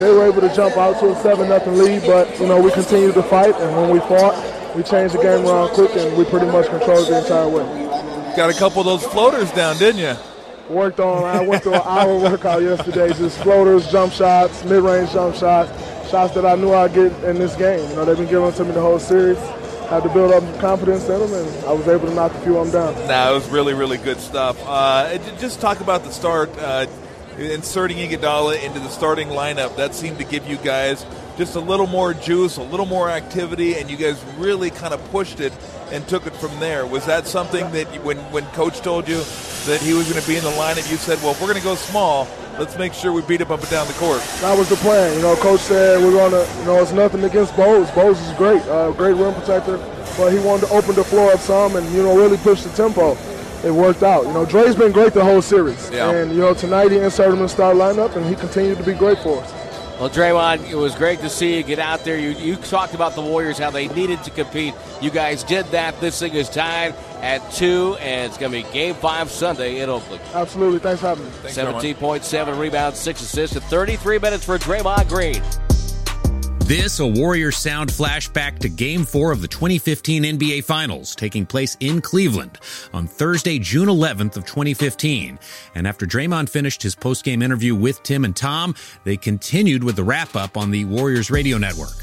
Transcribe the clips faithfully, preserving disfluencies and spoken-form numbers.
They were able to jump out to a seven nothing lead, but, you know, we continued to fight, and when we fought, we changed the game around quick, and we pretty much controlled the entire way. Got a couple of those floaters down, didn't you? Worked on, I went through an hour workout yesterday, just floaters, jump shots, mid-range jump shots, shots that I knew I'd get in this game. You know, they've been giving them to me the whole series. Had to build up some confidence in them, and I was able to knock a few of them down. Nah, it was really, really good stuff. Uh, just talk about the start. Uh, Inserting Iguodala into the starting lineup, that seemed to give you guys just a little more juice, a little more activity, and you guys really kind of pushed it and took it from there. Was that something that you, when, when Coach told you that he was going to be in the lineup, you said, well, if we're going to go small, let's make sure we beat him up and down the court? That was the plan. You know, Coach said we're going to, you know, it's nothing against Bose. Bose is great, uh, great rim protector, but he wanted to open the floor up some and, you know, really push the tempo. It worked out. You know, Dre's been great the whole series. Yeah. And, you know, tonight he inserted him in the start lineup, and he continued to be great for us. Well, Draymond, it was great to see you get out there. You, you talked about the Warriors, how they needed to compete. You guys did that. This thing is tied at two, and it's going to be Game five Sunday in Oakland. Absolutely. Thanks for having me. Thanks, seventeen point seven rebounds, six assists, and thirty-three minutes for Draymond Green. This, a Warriors sound flashback to Game four of the twenty fifteen N B A Finals, taking place in Cleveland on Thursday, June eleventh of twenty fifteen. And after Draymond finished his postgame interview with Tim and Tom, they continued with the wrap-up on the Warriors radio network.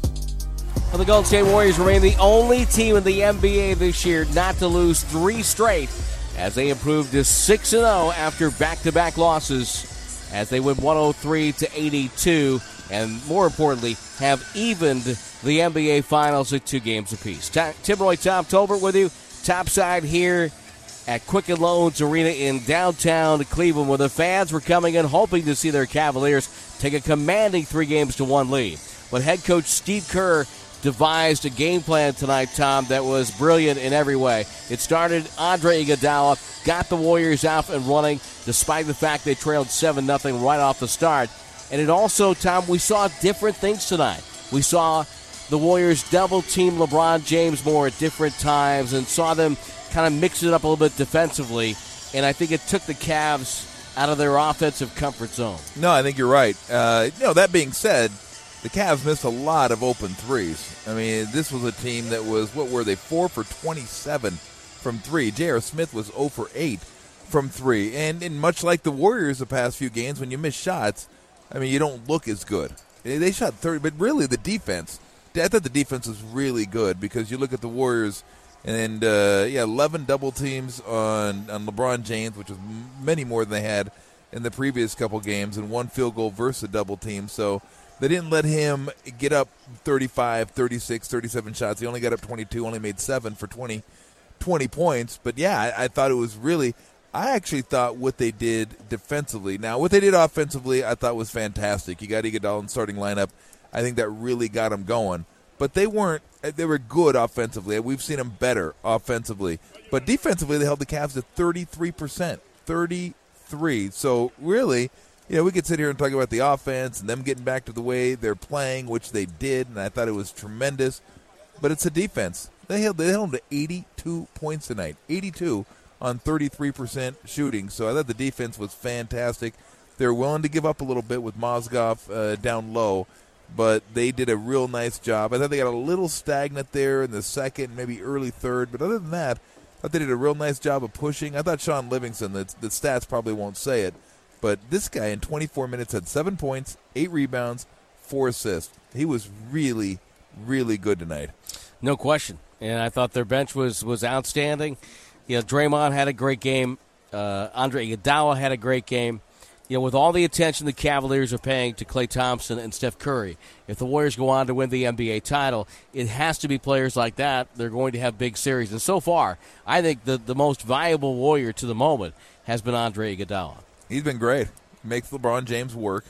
Well, the Golden State Warriors remain the only team in the N B A this year not to lose three straight, as they improved to six and oh after back-to-back losses, as they win one oh three to eighty-two. And more importantly, have evened the N B A Finals at two games apiece. Tim Roy, Tom Tolbert with you, topside here at Quicken Loans Arena in downtown Cleveland, where the fans were coming in hoping to see their Cavaliers take a commanding three games to one lead. But head coach Steve Kerr devised a game plan tonight, Tom, that was brilliant in every way. It started Andre Iguodala, got the Warriors out and running, despite the fact they trailed seven nothing right off the start. And it also, Tom, we saw different things tonight. We saw the Warriors double-team LeBron James more at different times and saw them kind of mix it up a little bit defensively. And I think it took the Cavs out of their offensive comfort zone. No, I think you're right. Uh, you know, that being said, the Cavs missed a lot of open threes. I mean, this was a team that was, what were they, four for twenty-seven from three. J R. Smith was zero for eight from three. And, and much like the Warriors the past few games, when you miss shots, I mean, you don't look as good. They shot thirty, but really the defense, I thought the defense was really good because you look at the Warriors and, uh, yeah, eleven double teams on, on LeBron James, which was many more than they had in the previous couple games, and one field goal versus a double team. So they didn't let him get up thirty-five, thirty-six, thirty-seven shots. He only got up twenty-two, only made seven for twenty, twenty points. But, yeah, I, I thought it was really – I actually thought what they did defensively. Now, what they did offensively I thought was fantastic. You got Iguodala in the starting lineup. I think that really got them going. But they weren't – they were good offensively. We've seen them better offensively. But defensively, they held the Cavs to thirty-three percent. thirty-three. So, really, you know, we could sit here and talk about the offense and them getting back to the way they're playing, which they did, and I thought it was tremendous. But it's a defense. They held, they held them to eighty-two points tonight. eighty-two on thirty-three percent shooting. So I thought the defense was fantastic. They were willing to give up a little bit with Mozgov uh, down low, but they did a real nice job. I thought they got a little stagnant there in the second, maybe early third, but other than that, I thought they did a real nice job of pushing. I thought Sean Livingston, the, the stats probably won't say it, but this guy in twenty-four minutes had seven points, eight rebounds, four assists. He was really, really good tonight. No question. And I thought their bench was, was outstanding. You know, Draymond had a great game. Uh, Andre Iguodala had a great game. You know, with all the attention the Cavaliers are paying to Klay Thompson and Steph Curry, if the Warriors go on to win the N B A title, it has to be players like that. They're going to have big series. And so far, I think the, the most valuable Warrior to the moment has been Andre Iguodala. He's been great. Makes LeBron James work.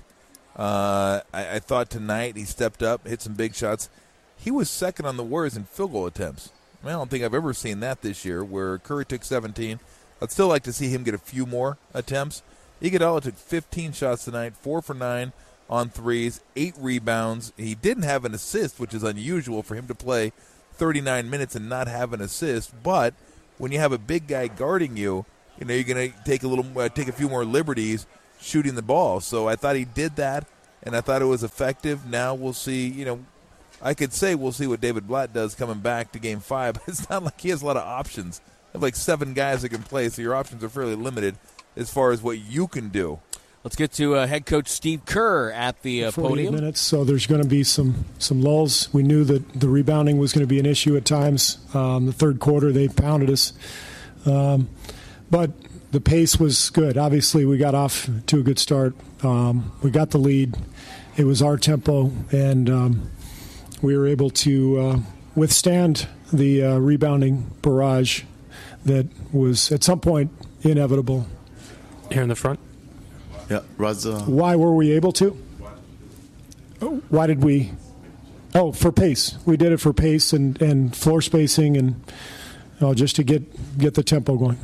Uh, I, I thought tonight he stepped up, hit some big shots. He was second on the Warriors in field goal attempts. I don't think I've ever seen that this year, where Curry took seventeen. I'd still like to see him get a few more attempts. Iguodala took fifteen shots tonight, four for nine on threes, eight rebounds. He didn't have an assist, which is unusual for him to play thirty-nine minutes and not have an assist. But when you have a big guy guarding you, you know you're going to take a little, uh, take a few more liberties shooting the ball. So I thought he did that. and I thought it was effective. Now we'll see, you know, I could say we'll see what David Blatt does coming back to game five, but it's not like he has a lot of options. They have like seven guys that can play, so your options are fairly limited as far as what you can do. Let's get to uh, head coach Steve Kerr at the uh, podium. Minutes, so there's going to be some, some lulls. We knew that the rebounding was going to be an issue at times. Um, the third quarter, they pounded us. Um, but the pace was good. Obviously, we got off to a good start. Um, we got the lead. It was our tempo, and um, we were able to uh, withstand the uh, rebounding barrage that was at some point inevitable. Here in the front. Yeah, Raza. Why were we able to? Why did we? Oh, for pace. We did it for pace and, and floor spacing and you know, just to get, get the tempo going.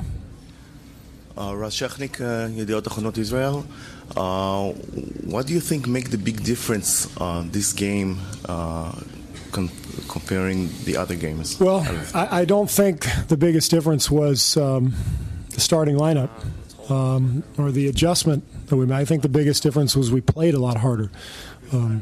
Uh, Raz Shechnik, uh, Yediot Achronot Israel. Uh, what do you think make the big difference uh, this game uh, com- comparing the other games? Well, I, I don't think the biggest difference was um, the starting lineup um, or the adjustment that we made. I think the biggest difference was we played a lot harder. Um,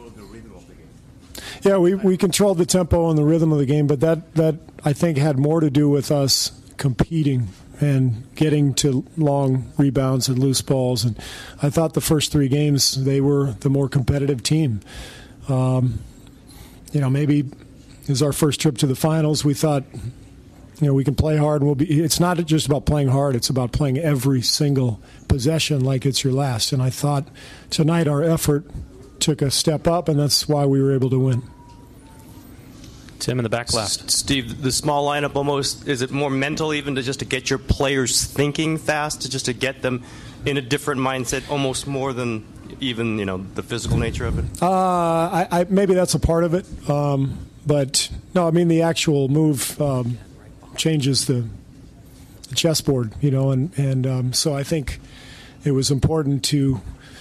yeah, we, we controlled the tempo and the rhythm of the game, but that, that I think had more to do with us competing and getting to long rebounds and loose balls. And I thought the first three games, they were the more competitive team. Um, you know, maybe it was our first trip to the finals. We thought, you know, we can play hard. And we'll be. It's not just about playing hard. It's about playing every single possession like it's your last. And I thought tonight our effort took a step up, and that's why we were able to win. Tim in the back left. Steve, the small lineup almost, is it more mental even to just to get your players thinking fast, to just to get them in a different mindset almost more than even, you know, the physical nature of it? Uh, I, I, maybe that's a part of it. Um, but, no, I mean, the actual move um, changes the, the chessboard, you know, and, and um, so I think it was important to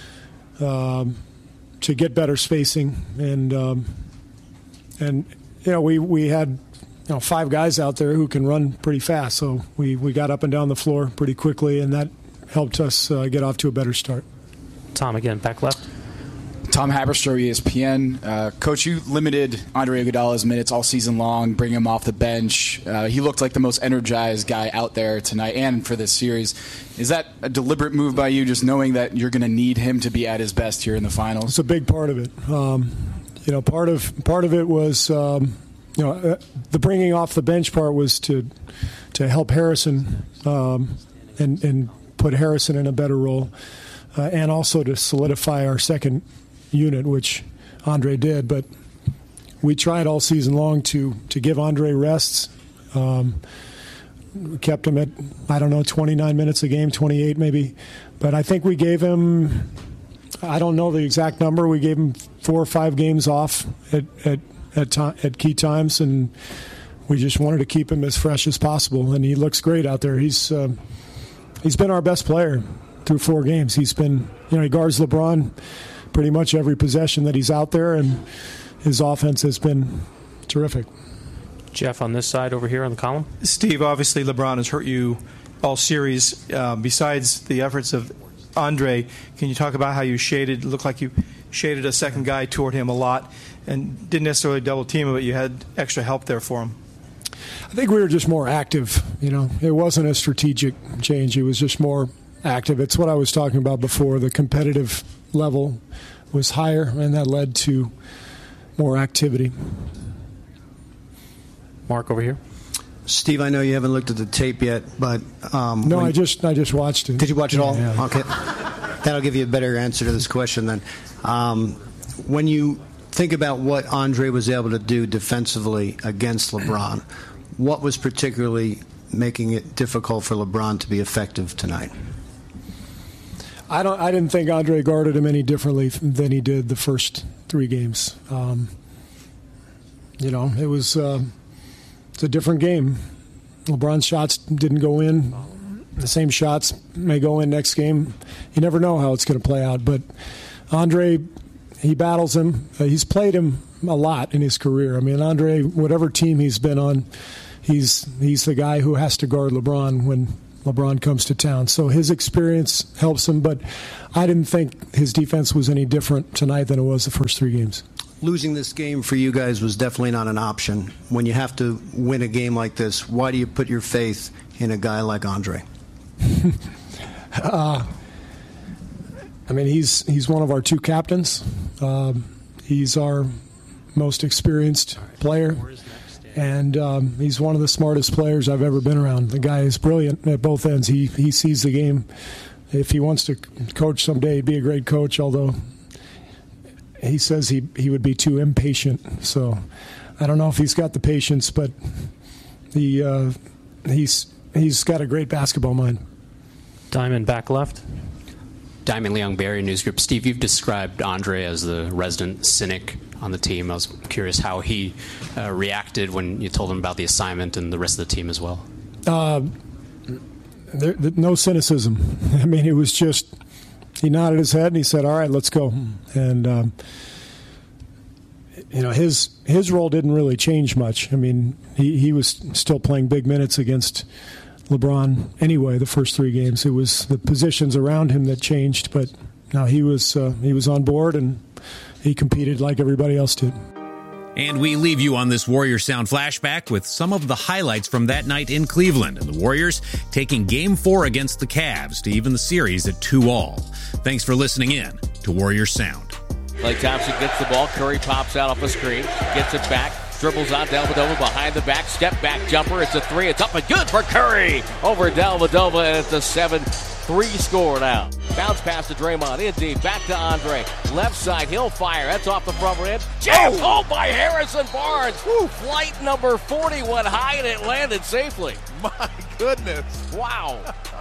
um, to get better spacing and um, and you know, we, we had you know five guys out there who can run pretty fast, so we, we got up and down the floor pretty quickly, and that helped us uh, get off to a better start. Tom again, back left. Tom Haberstroh, E S P N. Uh, Coach, you limited Andre Iguodala's minutes all season long, bringing him off the bench. Uh, he looked like the most energized guy out there tonight and for this series. Is that a deliberate move by you, just knowing that you're going to need him to be at his best here in the finals? It's a big part of it. Um, You know, part of part of it was, um, you know, uh, the bringing off the bench part was to to help Harrison um, and and put Harrison in a better role, uh, and also to solidify our second unit, which Andre did. But we tried all season long to to give Andre rests. Um, we kept him at I don't know twenty-nine minutes a game, twenty-eight maybe, but I think we gave him. I don't know the exact number. We gave him four or five games off at at at, to, at key times, and we just wanted to keep him as fresh as possible. And he looks great out there. He's uh, he's been our best player through four games. He's been, you know, he guards LeBron pretty much every possession that he's out there, and his offense has been terrific. Jeff on this side over here on the column. Steve, obviously LeBron has hurt you all series. Uh, besides the efforts of Andre, can you talk about how you shaded, looked like you shaded a second guy toward him a lot and didn't necessarily double team him, but you had extra help there for him? I think we were just more active. You know, it wasn't a strategic change. It was just more active. It's what I was talking about before. The competitive level was higher, and that led to more activity. Mark over here. Steve, I know you haven't looked at the tape yet, but um, no, I just I just watched it. Did you watch it yeah, all? Yeah. Okay, that'll give you a better answer to this question then. Um, when you think about what Andre was able to do defensively against LeBron, what was particularly making it difficult for LeBron to be effective tonight? I don't. I didn't think Andre guarded him any differently than he did the first three games. Um, you know, it was. Uh, It's a different game. LeBron's shots didn't go in. The same shots may go in next game. You never know how it's going to play out. But Andre, he battles him. Uh, he's played him a lot in his career. I mean, Andre, whatever team he's been on, he's he's the guy who has to guard LeBron when LeBron comes to town. So his experience helps him, but I didn't think his defense was any different tonight than it was the first three games. Losing this game for you guys was definitely not an option. When you have to win a game like this, why do you put your faith in a guy like Andre? uh, I mean, he's he's one of our two captains. Um, he's our most experienced player, and um, he's one of the smartest players I've ever been around. The guy is brilliant at both ends. He he sees the game. If he wants to coach someday, he'd be a great coach, although he says he, he would be too impatient. So I don't know if he's got the patience, but he uh, he's he's got a great basketball mind. Diamond back left. Diamond Leong Barry News Group. Steve, you've described Andre as the resident cynic on the team. I was curious how he uh, reacted when you told him about the assignment and the rest of the team as well. Uh, there, there, no cynicism. I mean, it was just he nodded his head and he said, "All right, let's go." And um, you know, his his role didn't really change much. I mean, he, he was still playing big minutes against LeBron anyway. The first three games, it was the positions around him that changed, but now he was uh, he was on board and he competed like everybody else did. And we leave you on this Warrior Sound flashback with some of the highlights from that night in Cleveland, and the Warriors taking Game Four against the Cavs to even the series at two all. Thanks for listening in to Warrior Sound. Klay Thompson gets the ball. Curry pops out off a screen, gets it back, dribbles on Dellavedova behind the back, step back jumper. It's a three. It's up and good for Curry over Dellavedova, and it's a seven three score now. Bounce pass to Draymond, in deep, back to Andre. Left side, he'll fire. That's off the front rim. Jam home by Harrison Barnes. Woo. Flight number forty went high and it landed safely. My goodness. Wow.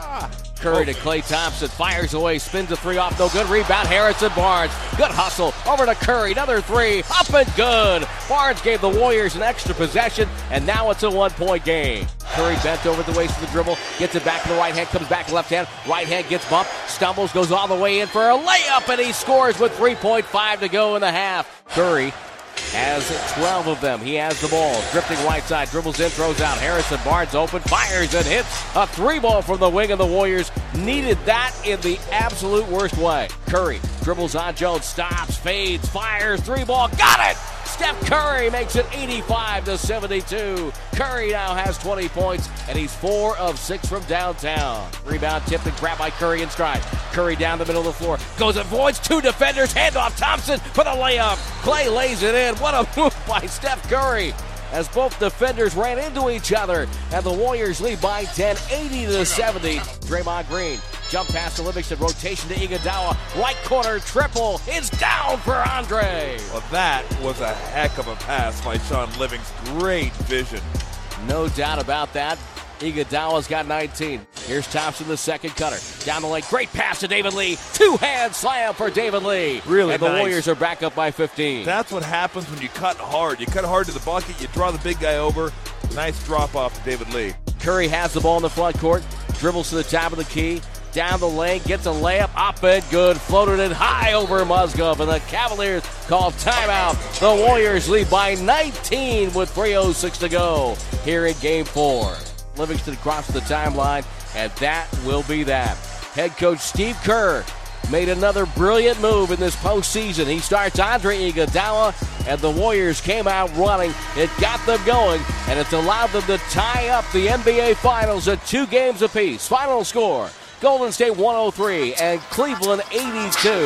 Curry to Klay Thompson, fires away, spins a three off, no good. Rebound, Harrison Barnes. Good hustle, over to Curry, another three, up and good. Barnes gave the Warriors an extra possession, and now it's a one-point game. Curry bent over the waist of the dribble, gets it back to the right hand, comes back left hand, right hand gets bumped, stumbles, goes all the way in for a layup, and he scores with three point five to go in the half. Curry has twelve of them. He has the ball. Drifting right side, dribbles in, throws out. Harrison Barnes open, fires and hits a three ball from the wing, and the Warriors needed that in the absolute worst way. Curry dribbles on Jones, stops, fades, fires, three ball, got it! Steph Curry makes it eighty-five to seventy-two. Curry now has twenty points, and he's four of six from downtown. Rebound tipped and grabbed by Curry in stride. Curry down the middle of the floor. Goes avoids two defenders. Handoff Thompson for the layup. Klay lays it in. What a move by Steph Curry as both defenders ran into each other, and the Warriors lead by ten, eighty to seventy. Draymond Green. Jump pass to Livingston, rotation to Iguodala, right corner triple, it's down for Andre. Well, that was a heck of a pass by Sean Livingston. Great vision. No doubt about that. Iguodala's got nineteen. Here's Thompson, the second cutter. Down the lane, great pass to David Lee. Two-hand slam for David Lee. Really And the nice. Warriors are back up by fifteen. That's what happens when you cut hard. You cut hard to the bucket, you draw the big guy over. Nice drop off to David Lee. Curry has the ball in the front court, dribbles to the top of the key, down the lane, gets a layup, up and good, floated it high over Musgrove, and the Cavaliers call timeout. The Warriors lead by nineteen with three oh six to go here in Game four. Livingston crosses the timeline, and that will be that. Head coach Steve Kerr made another brilliant move in this postseason. He starts Andre Iguodala, and the Warriors came out running. It got them going, and it's allowed them to tie up the N B A Finals at two games apiece. Final score, Golden State one oh three and Cleveland eighty-two.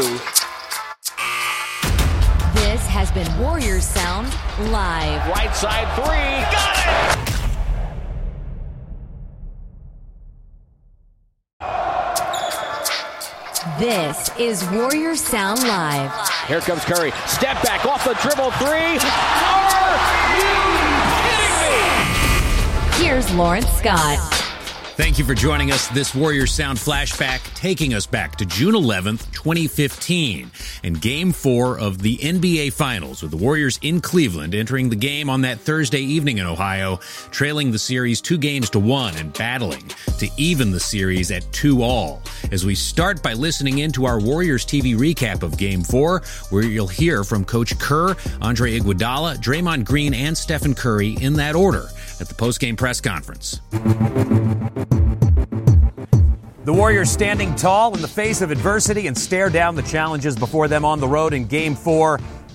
This has been Warriors Sound Live. Right side three, got it! This is Warriors Sound Live. Here comes Curry. Step back off the dribble three. Are you kidding me? Here's Lawrence Scott. Thank you for joining us this Warriors Sound flashback, taking us back to June eleventh, twenty fifteen, and Game four of the N B A Finals, with the Warriors in Cleveland entering the game on that Thursday evening in Ohio, trailing the series two games to one and battling to even the series at two all. As we start by listening in to our Warriors T V recap of Game four, where you'll hear from Coach Kerr, Andre Iguodala, Draymond Green, and Stephen Curry in that order at the postgame press conference. The Warriors standing tall in the face of adversity and stare down the challenges before them on the road in Game four.